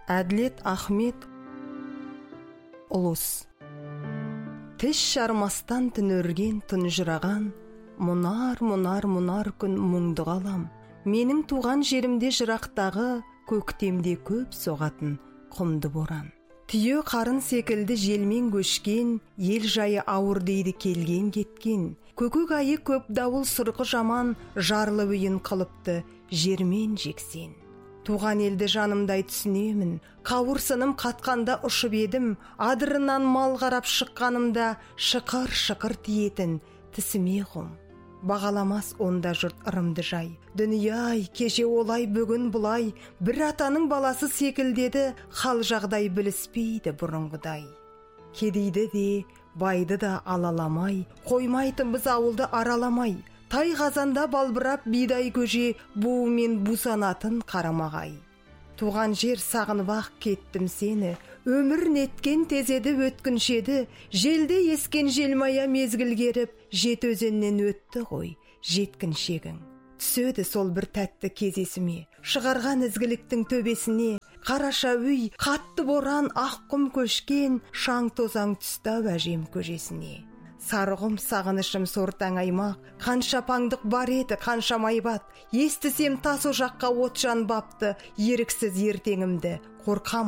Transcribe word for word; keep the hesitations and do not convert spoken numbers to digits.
Әділет Ахмет. Ұлыс. Тіс шармастан түнерген тұнжыраған, мұнар, мұнар, мұнар күн мұңды қалам. Менің туған жерімде жырақтағы, көктемде көп соғатын құмды боран. Түйе қарын секілді желмен көшкен, ел жайы ауыр дейді келген кеткен. Көкөк айы көп дауыл сұрқы жаман, жарлы үйін қылыпты жермен жексен. Туған елді жанымдай түсінемін, қауырсыным қатқанда ұшып едім, адырынан мал қарап шыққанымда шықыр-шықыр тиетін тісіме құм. Бағаламас онда жұрт ырымды жай. Дүние-ай, кеше олай, бүгін бұлай, бір атаның баласы секілдеді, хал жағдай біліспейді бұрынғыдай. Кедейді де, байды да алаламай, қоймайтынбыз ауылды араламай. Тай қазанда балбырап бидай көже, буымен бусанатын қарамағай. Туған жер сағынып-ақ кеттім сені, өмір неткен тезеді өткіншеді, желде ескен желмая мезгіл керіп, жет өзеннен өтті ғой, жеткіншегің. Түседі сол бір тәтті кезесіме, шығарған ізгіліктің төбесіне, қараша үй, қатты боран, ақ құм көшкен, шаң тозаң түсті әжем көжесіне. Сарғым сағынышым сортаң аймақ, қанша паңдық бар еді, қанша майбат. Естісем тас ошаққа от жанбапты, еріксіз ертеңімді, қорқам